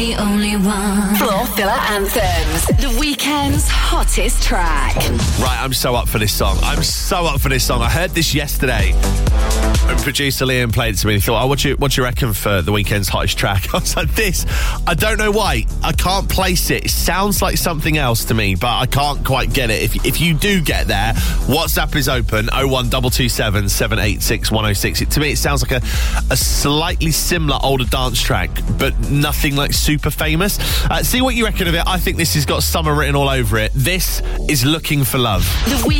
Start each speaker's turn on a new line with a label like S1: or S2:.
S1: The only one.
S2: Floor Filler Anthems. The weekend's hottest track.
S3: Right, I'm so up for this song. I heard this yesterday. And producer Liam played it to me and he thought, what do you reckon for the weekend's hottest track? I was like, this, I don't know why. I can't place it. It sounds like something else to me, but I can't quite get it. If you do get there, WhatsApp is open, 01227 786 106. To me, it sounds like a slightly similar older dance track, but nothing like super famous. See what you reckon of it. I think this has got summer written all over it. This is Looking for Love.
S2: The